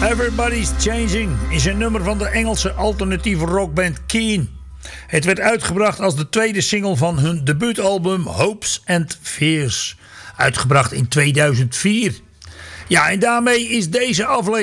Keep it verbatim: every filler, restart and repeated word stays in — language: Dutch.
Everybody's Changing is een nummer van de Engelse alternatieve rockband Keane. Het werd uitgebracht als de tweede single van hun debuutalbum Hopes and Fears. Uitgebracht in tweeduizend vier. Ja, en daarmee is deze aflevering